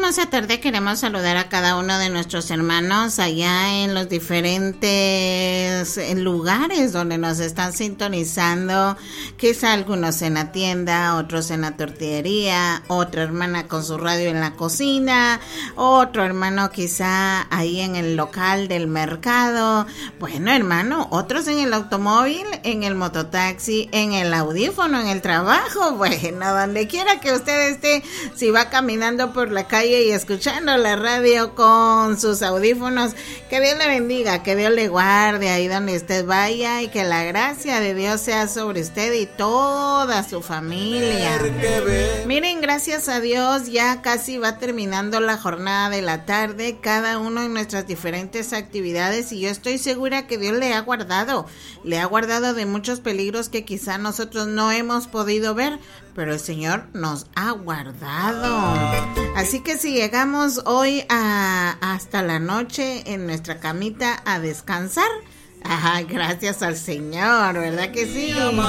hermosa tarde. Queremos saludar a cada uno de nuestros hermanos allá en los diferentes lugares donde nos están sintonizando. Quizá algunos en la tienda, otros en la tortillería, otra hermana con su radio en la cocina, otro hermano quizá ahí en el local del mercado. Bueno, hermano, otros en el automóvil, en el mototaxi, en el audífono, en el trabajo. Bueno, donde quiera que usted esté, si va caminando por la calle y escuchando la radio con sus audífonos, que Dios le bendiga, que Dios le guarde ahí donde usted vaya y que la gracia de Dios sea sobre usted y toda su familia. Miren, gracias a Dios ya casi va terminando la jornada de la tarde, cada uno en nuestras diferentes actividades, y yo estoy segura que Dios le ha guardado de muchos peligros que quizá nosotros no hemos podido ver, pero el Señor nos ha guardado. Así que si llegamos hoy hasta la noche en nuestra camita a descansar, gracias al Señor, ¿verdad que sí?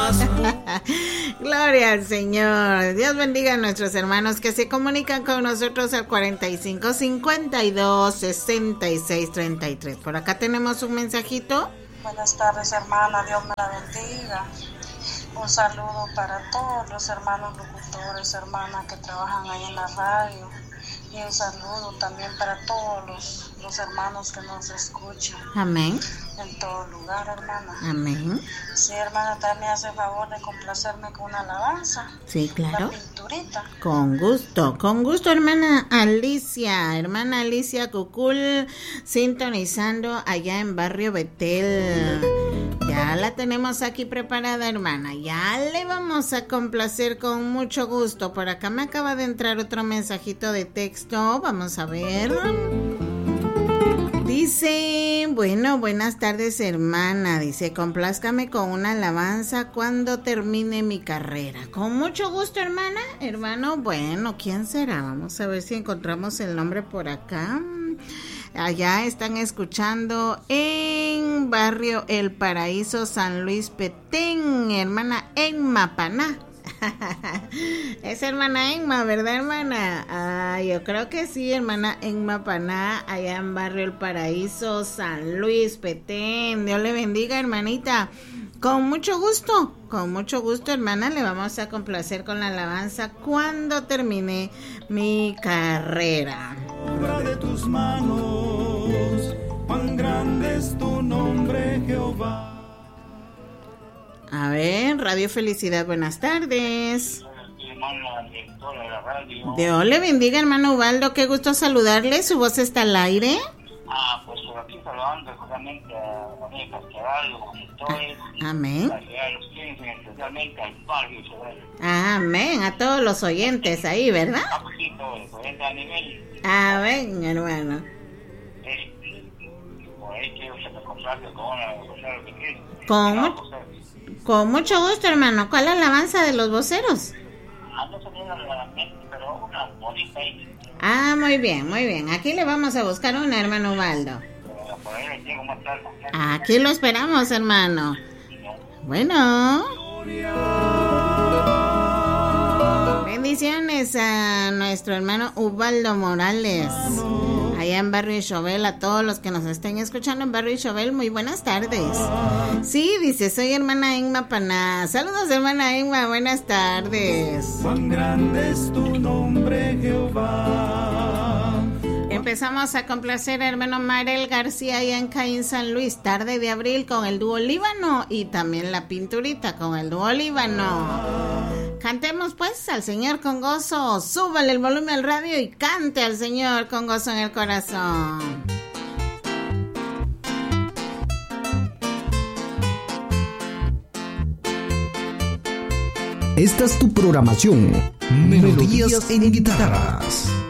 Gloria al Señor. Dios bendiga a nuestros hermanos que se comunican con nosotros al 45 52 66 33. Por acá tenemos un mensajito. Buenas tardes, hermana, Dios me la bendiga. Un saludo para todos los hermanos locutores, hermanas que trabajan ahí en la radio. Y un saludo también para todos los hermanos que nos escuchan. Amén. En todo lugar, hermana. Amén. Sí, hermana, también me hace favor de complacerme con una alabanza. Sí, claro. La pinturita. Con gusto, hermana Alicia Cucul, sintonizando allá en Barrio Betel. Ya la tenemos aquí preparada, hermana. Ya le vamos a complacer con mucho gusto. Por acá me acaba de entrar otro mensajito de texto. Vamos a ver. Dice, bueno, buenas tardes, hermana. Dice, complázcame con una alabanza cuando termine mi carrera. Con mucho gusto, hermana. Hermano, bueno, ¿quién será? Vamos a ver si encontramos el nombre por acá. Allá están escuchando en Barrio El Paraíso, San Luis Petén, hermana Enma Paná. Es hermana Enma, ¿verdad, hermana? Yo creo que sí, hermana Enma Paná, allá en Barrio El Paraíso, San Luis Petén. Dios le bendiga, hermanita. Con mucho gusto, hermana, le vamos a complacer con la alabanza cuando termine mi carrera. Obra de tus manos, cuán grande es tu nombre, Jehová. A ver, Radio Felicidad, buenas tardes. Dios le bendiga, hermano Ubaldo, qué gusto saludarle, su voz está al aire. Pues por aquí saludando justamente a María Casqueral, monitores. Amén. A los clientes, especialmente al Barrio Isabel. Amén, a todos los oyentes ahí, ¿verdad? Pues sí, todos los oyentes a nivel. Amén, hermano. Por ahí quiero que me complace con una vocera que quiere. Con mucho gusto, hermano. ¿Cuál alabanza de los voceros? No se viene a la mente, pero una bonita ahí. Muy bien, muy bien. Aquí le vamos a buscar una, hermano Ubaldo. Por ahí les llego más tarde. Aquí lo esperamos, hermano. Bueno. Bendiciones a nuestro hermano Ubaldo Morales. Allá en Barrio Isabel, a todos los que nos estén escuchando en Barrio Isabel, muy buenas tardes. Sí, dice, soy hermana Enma Paná. Saludos, hermana Enma, buenas tardes. Cuán grande es tu nombre, Jehová. Empezamos a complacer a hermano Marel García allá en Caín, San Luis, tarde de abril con el dúo Líbano y también la pinturita con el dúo Líbano. Cantemos pues al Señor con gozo, súbale el volumen al radio y cante al Señor con gozo en el corazón. Esta es tu programación, Melodías en Guitarras.